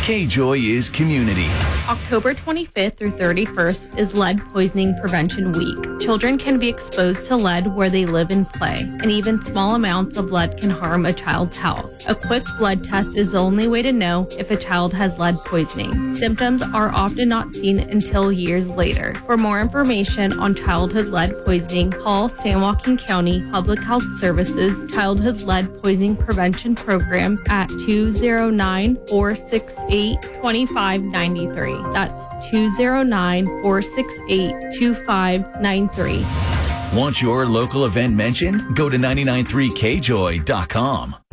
K-Joy is community. October 25th through 31st is Lead Poisoning Prevention Week. Children can be exposed to lead where they live and play, and even small amounts of lead can harm a child's health. A quick blood test is the only way to know if a child has lead poisoning. Symptoms are often not seen until years later. For more information on childhood lead poisoning, call San Joaquin County Public Health Services Childhood Lead Poisoning Prevention Program at 209-468-2593. That's 209-468-2593. Want your local event mentioned? Go to 993kjoy.com.